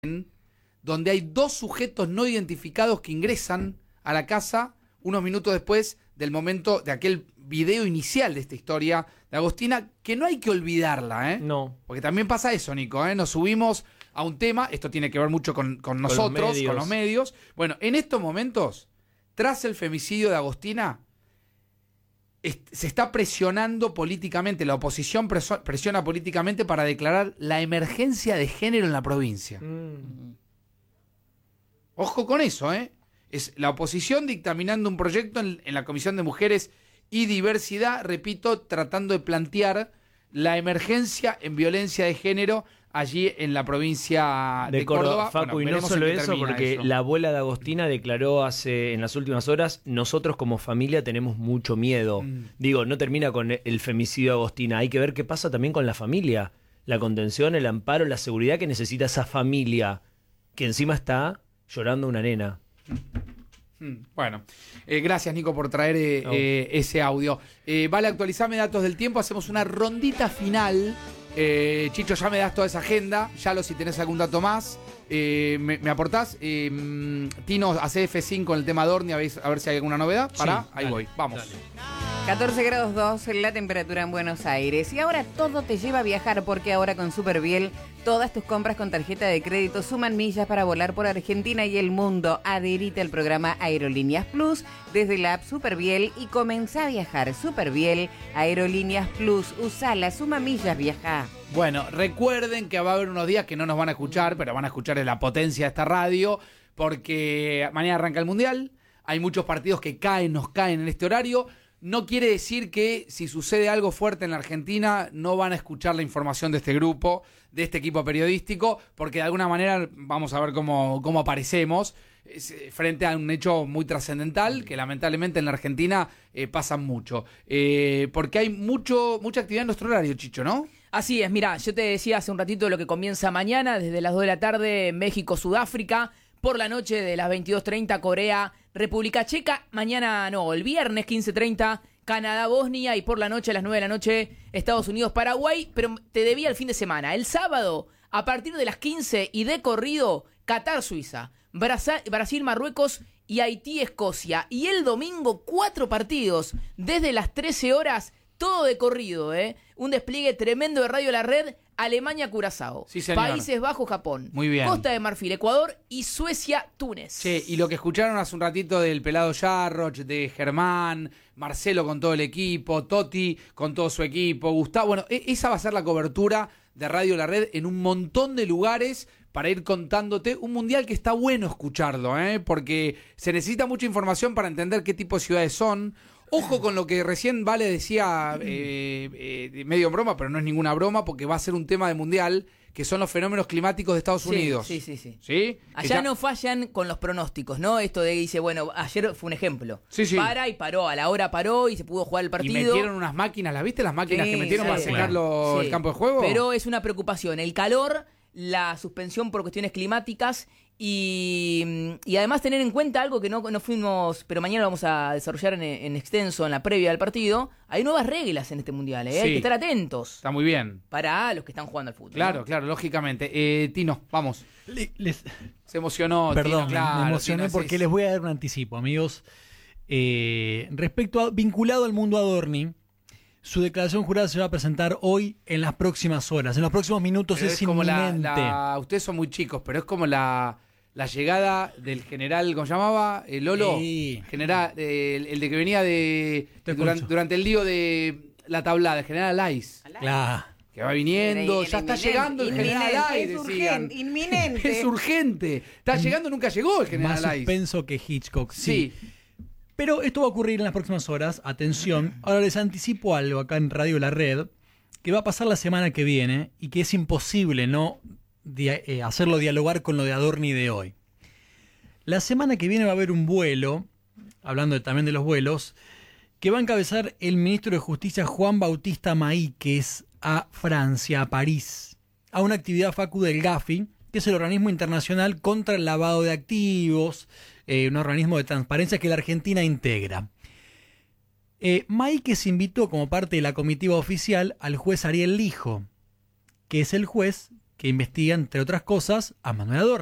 donde hay dos sujetos no identificados que ingresan a la casa unos minutos después del momento de aquel video inicial de esta historia de Agostina, que no hay que olvidarla, ¿eh? No. Porque también pasa eso, Nico, ¿eh? Nos subimos a un tema, esto tiene que ver mucho con nosotros, con los medios. Bueno, en estos momentos, tras el femicidio de Agostina, se está presionando políticamente, la oposición presiona políticamente para declarar la emergencia de género en la provincia. Ojo con eso, ¿eh? Es la oposición dictaminando un proyecto en la Comisión de Mujeres y Diversidad, repito, tratando de plantear la emergencia en violencia de género allí en la provincia de Córdoba. Facu, bueno, y no solo eso, porque eso. la abuela de Agostina declaró en las últimas horas, nosotros como familia tenemos mucho miedo. Digo, no termina con el femicidio de Agostina, hay que ver qué pasa también con la familia, la contención, el amparo, la seguridad que necesita esa familia, que encima está llorando una nena. Bueno, gracias Nico por traer ese audio. Vale, actualizame datos del tiempo, hacemos una rondita final. Chicho, ya me das toda esa agenda, Yalo, si tenés algún dato más, me aportás. Tino, hace F5 con el tema Dorni, a ver si hay alguna novedad. Pará, sí, ahí voy, vamos. Dale. 14 grados 2 la temperatura en Buenos Aires. Y ahora todo te lleva a viajar, porque ahora con Superviel todas tus compras con tarjeta de crédito suman millas para volar por Argentina y el mundo. Adherite al programa Aerolíneas Plus desde la app Superviel y comenzá a viajar. Superviel, Aerolíneas Plus, usala, suma millas, viaja. Bueno, recuerden que va a haber unos días que no nos van a escuchar, pero van a escuchar en la potencia de esta radio, porque mañana arranca el Mundial, hay muchos partidos que nos caen en este horario. No quiere decir que si sucede algo fuerte en la Argentina no van a escuchar la información de este grupo, de este equipo periodístico, porque de alguna manera vamos a ver cómo aparecemos frente a un hecho muy trascendental que lamentablemente en la Argentina pasa mucho. Porque hay mucha actividad en nuestro horario, Chicho, ¿no? Así es, mira, yo te decía hace un ratito lo que comienza mañana, desde las 2 de la tarde, México-Sudáfrica. Por la noche de las 22:30, Corea, República Checa. Mañana no, el viernes 15:30, Canadá, Bosnia. Y por la noche a las 9 de la noche, Estados Unidos, Paraguay. Pero te debía el fin de semana. El sábado, a partir de las 15 y de corrido, Qatar, Suiza, Brasil, Marruecos y Haití, Escocia. Y el domingo, 4 partidos desde las 13 horas, todo de corrido, ¿eh? Un despliegue tremendo de Radio La Red. Alemania, Curazao, sí, Países Bajos, Japón, muy bien. Costa de Marfil, Ecuador y Suecia, Túnez. Sí, y lo que escucharon hace un ratito del pelado Yarroch, de Germán, Marcelo con todo el equipo, Totti con todo su equipo, Gustavo, bueno, esa va a ser la cobertura de Radio La Red en un montón de lugares para ir contándote un mundial que está bueno escucharlo, porque se necesita mucha información para entender qué tipo de ciudades son. Ojo con lo que recién Vale decía, medio en broma, pero no es ninguna broma, porque va a ser un tema de mundial, que son los fenómenos climáticos de Estados Unidos. Sí. ¿Sí? Allá no fallan con los pronósticos, ¿no? Esto de dice, bueno, ayer fue un ejemplo. Sí. Para y paró, a la hora paró y se pudo jugar el partido. Y metieron unas máquinas, ¿las viste? Las máquinas que metieron para secarlo el campo de juego. Pero es una preocupación, el calor, la suspensión por cuestiones climáticas y además tener en cuenta algo que no fuimos, pero mañana lo vamos a desarrollar en extenso en la previa del partido. Hay nuevas reglas en este mundial, hay que estar atentos. Está muy bien. Para los que están jugando al fútbol. Claro, lógicamente. Tino, vamos. Se emocionó. Perdón, Tino, claro, me emocioné Tino, porque les voy a dar un anticipo, amigos. Vinculado al mundo Adorni, su declaración jurada se va a presentar hoy en las próximas horas. En los próximos minutos. Pero es como inminente. Ustedes son muy chicos, pero es como la llegada del general, ¿cómo se llamaba? Lolo. Sí. General, el de que venía durante el lío de la tablada, el general Alais. Claro. Que va viniendo, ya está llegando el general Alais, decían. Inminente. Es urgente. Está llegando, nunca llegó el general Alais. Más suspenso que Hitchcock. Sí. Pero esto va a ocurrir en las próximas horas. Atención. Ahora les anticipo algo acá en Radio La Red, que va a pasar la semana que viene y que es imposible no hacerlo dialogar con lo de Adorni de hoy. La semana que viene va a haber un vuelo, hablando también de los vuelos, que va a encabezar el ministro de Justicia Juan Bautista Maíquez a Francia, a París, a una actividad, Facu, del Gafi, que es el organismo internacional contra el lavado de activos, un organismo de transparencia que la Argentina integra. Maíquez invitó como parte de la comitiva oficial al juez Ariel Lijo, que es el juez que investiga, entre otras cosas, a Manuel Adorno.